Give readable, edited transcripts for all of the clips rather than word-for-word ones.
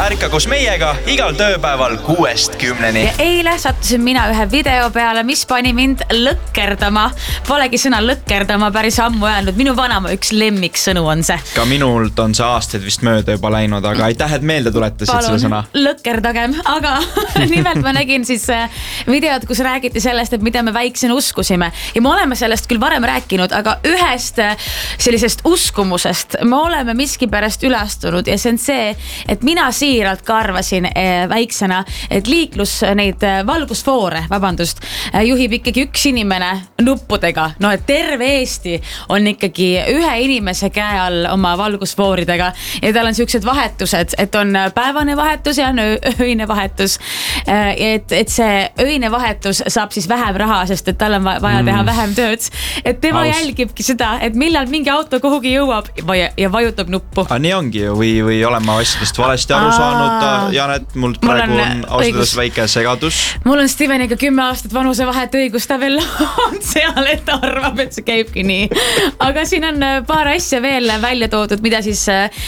ärka koos meiega igal tööpäeval 6-10. Ja eile sattusin mina ühe video peale, mis pani mind lõkkerdama. Polegi sõna lõkkerdama päris ammu öelnud. Minu vanama üks lemmiksõnu on see. Ka minult on see aastaid vist mööda juba läinud, aga aitäh, et meelde tuletasid selle sõna. Lõkkerdagem, aga nimelt ma nägin siis videod, kus räägiti sellest, et mida me väiksena uskusime. Ja me oleme sellest küll varem rääkinud, aga ühest sellisest uskumusest me oleme miskipärast üle astunud ja see on see, et mina siiralt ka arvasin väiksena, et liiklus neid valgusfoore, juhib ikkagi üks inimene nuppudega. No et terve Eesti on ikkagi ühe inimese käe all oma valgusfooridega ja tal on siuksed vahetused, et on päevane vahetus ja öine vahetus. Et see öine vahetus saab siis vähem raha, sest et tal on vaja teha vähem tööd. Et tema jälgibki seda, et millal mingi auto kuhugi jõuab ja vajutab nuppu. Nii ongi ju, või olen ma asjadest valesti aru saanud, Janet, mul praegu on ausõdes väike segadus. Mul on Steveniga 10 aastat vanuse vahet õigus, ta veel on seal, et ta arvab, et see käibki nii. Aga siin on paar asja veel välja toodud, mida siis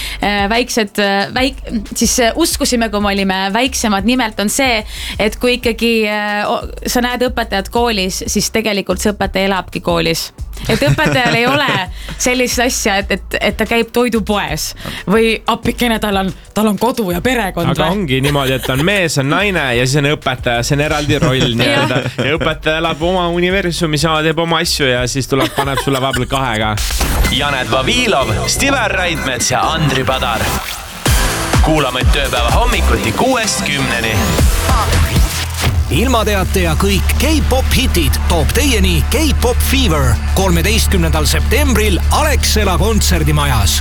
siis uskusime, kui me olime väiksemad. Nimelt on see, et kui ikkagi sa näed õpetajat koolis, siis tegelikult see õpetaja elabki koolis. Et õpetajal ei ole sellist asja, et ta käib toidupoes või appikene tal on kodu ja perekond. Aga ongi niimoodi, et on mees, on naine ja siis on õpetaja, see on eraldi roll nii-öelda. Ja õpetaja elab oma universumis ja teeb oma asju ja siis paneb sulle vahepeal kahega. Janet Vavilov, Stiver Raidmets ja Andri Padar. Kuulame tööpäeva hommikuti 6-10. Ilmateate ja kõik K-pop hitid toob teieni K-pop Fever 13. septembril Alexela kontserdimajas.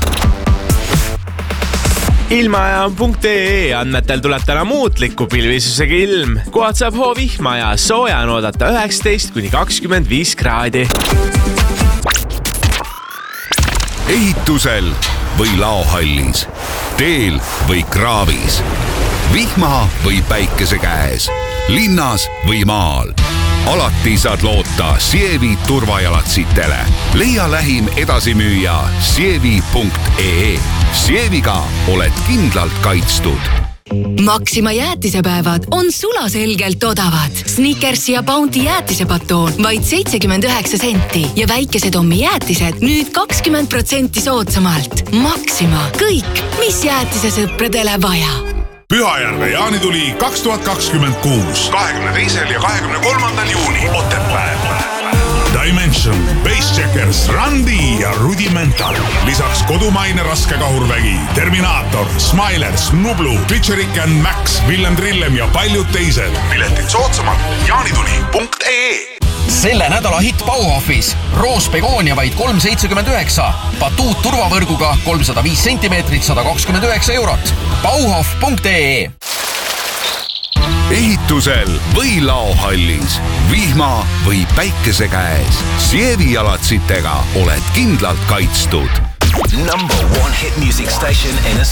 Ilmaaja.ee andmetel tuleb täna muutliku pilvisusega ilm. Kohad saab hoovihma ja sooja on oodata 19-25 kraadi. Ehitusel või laohallis, teel või kraavis, vihma või päikese käes, linnas või maal. Alati saad loota Sievi turvajalatsitele. Leia lähim edasimüüja sievi.ee. Sieviga oled kindlalt kaitstud. Maxima jäätisepäevad on sulaselgelt odavad. Snickers ja Bounty jäätisepatoon vaid 79 senti ja väikesed ommi jäätised nüüd 20% soodsamalt. Maxima, kõik, mis jäätisesõpradele vaja. Pühajärve jaanituli 2026. 22. ja 23. juuni Otepää. Dimension, Basecheckers, Randi ja Rudimental. Lisaks kodumaine raskekahurvägi, Terminator, Smilers, Nublu, Glitcherican, Max, Willem Trillem ja paljud teised. Piletid soodsamalt jaanituli.ee. Selle nädala hitt Bauhofis. Roos Begonia vaid 3,79. Batuut turvavõrguga 305 cm, 129 eurot. Bauhof.ee. Ehitusel või laohallis, vihma või päikese käes. Sievi jalatsitega oled kindlalt kaitstud. Number one hit music station in